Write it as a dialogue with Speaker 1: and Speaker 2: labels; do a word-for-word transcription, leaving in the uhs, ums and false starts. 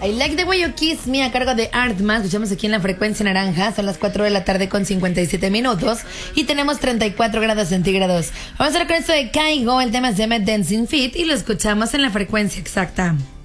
Speaker 1: I Like the Way You Kiss Me a cargo de Artman. Escuchamos aquí en la frecuencia naranja. Son las cuatro de la tarde con cincuenta y siete minutos. Y tenemos treinta y cuatro grados centígrados. Vamos a ver con esto de Caigo. El tema se llama Dancing Feet. Y lo escuchamos en la frecuencia exacta.